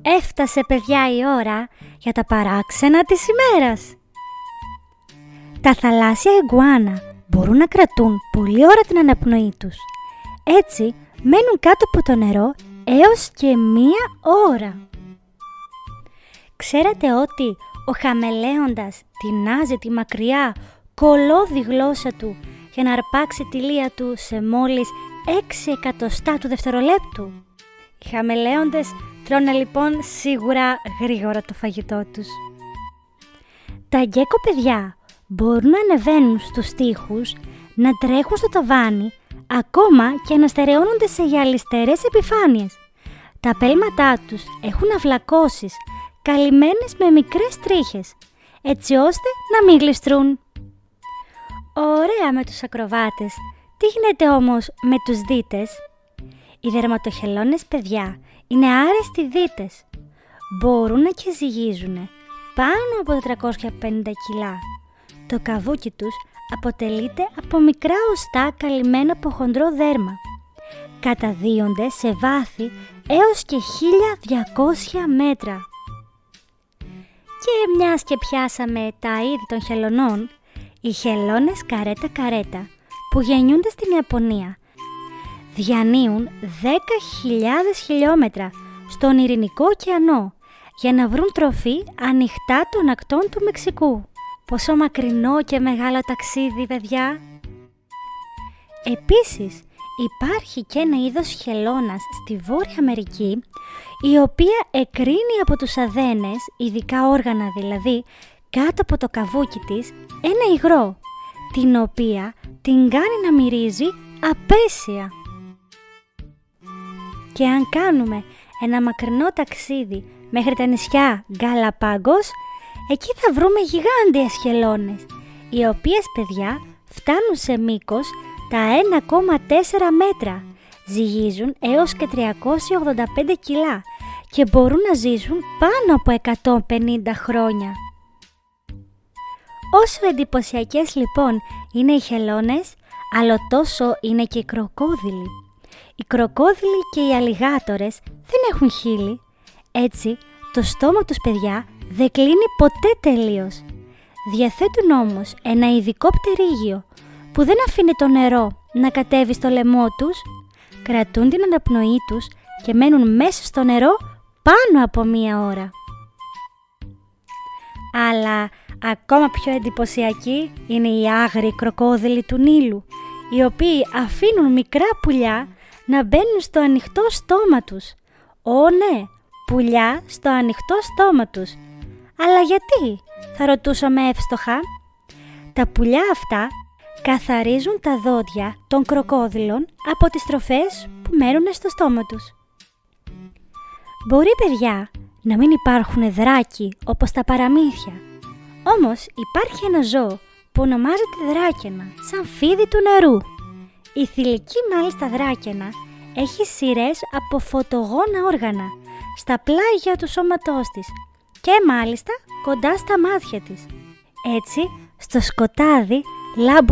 Έφτασε, παιδιά, η ώρα για τα παράξενα της ημέρας. Τα θαλάσσια ιγκουάνα μπορούν να κρατούν πολλή ώρα την αναπνοή τους. Έτσι μένουν κάτω από το νερό έως και 1 ώρα. Ξέρετε ότι ο χαμελέοντας τεινάζει τη μακριά κολώδη γλώσσα του για να αρπάξει τη λία του σε μόλις 6 εκατοστά του δευτερολέπτου? Οι χαμελέοντες τρώνε λοιπόν σίγουρα γρήγορα το φαγητό τους. Τα γκέκο, παιδιά, μπορούν να ανεβαίνουν στους τοίχους, να τρέχουν στο ταβάνι, ακόμα και να στερεώνονται σε γυαλιστερές επιφάνειες. Τα πέλματά τους έχουν αυλακώσεις, καλυμμένες με μικρές τρίχες, έτσι ώστε να μην γλιστρούν. Ωραία με τους ακροβάτες. Τι γίνεται όμως με τους δίτες? Οι δερματοχελώνες, παιδιά, είναι άρεστοι δίτες. Μπορούν να ζυγίζουν πάνω από 450 κιλά. Το καβούκι τους αποτελείται από μικρά οστά καλυμμένα από χοντρό δέρμα. Καταδύονται σε βάθη έως και 1200 μέτρα. Και μιας και πιάσαμε τα είδη των χελωνών, οι χελώνες καρέτα-καρέτα που γεννιούνται στην Ιαπωνία διανύουν 10.000 χιλιόμετρα στον Ειρηνικό ωκεανό για να βρουν τροφή ανοιχτά των ακτών του Μεξικού. Πόσο μακρινό και μεγάλο ταξίδι, παιδιά! Επίσης, υπάρχει και ένα είδος χελώνας στη Βόρεια Αμερική, η οποία εκρίνει από τους αδένες, ειδικά όργανα δηλαδή, κάτω από το καβούκι της, ένα υγρό, την οποία την κάνει να μυρίζει απέσια. Και αν κάνουμε ένα μακρινό ταξίδι μέχρι τα νησιά Γκαλαπάγκος, εκεί θα βρούμε γιγάντιες χελώνες, οι οποίες, παιδιά, φτάνουν σε μήκος τα 1,4 μέτρα, ζυγίζουν έως και 385 κιλά και μπορούν να ζήσουν πάνω από 150 χρόνια. Όσο εντυπωσιακές λοιπόν είναι οι χελώνες, αλλά τόσο είναι και οι κροκόδιλοι. Οι κροκόδιλοι και οι αλιγάτορες δεν έχουν χείλη, έτσι το στόμα τους, παιδιά, δεν κλείνει ποτέ τελείως. Διαθέτουν όμως ένα ειδικό πτερίγιο που δεν αφήνει το νερό να κατέβει στο λαιμό τους, κρατούν την αναπνοή τους και μένουν μέσα στο νερό πάνω από 1 ώρα. Αλλά ακόμα πιο εντυπωσιακοί είναι οι άγριοι κροκόδιλοι του Νείλου, οι οποίοι αφήνουν μικρά πουλιά να μπαίνουν στο ανοιχτό στόμα τους. Ναι, πουλιά στο ανοιχτό στόμα τους. Αλλά γιατί, θα ρωτούσαμε εύστοχα? Τα πουλιά αυτά καθαρίζουν τα δόντια των κροκόδιλων από τις τροφές που μένουν στο στόμα τους. Μπορεί, παιδιά, να μην υπάρχουν δράκοι όπως τα παραμύθια. Όμως υπάρχει ένα ζώο που ονομάζεται δράκαινα, σαν φίδι του νερού. Η θηλυκή μάλιστα δράκαινα έχει σειρές από φωτογόνα όργανα στα πλάγια του σώματός της και μάλιστα κοντά στα μάτια της. Έτσι, στο σκοτάδι λάμπουν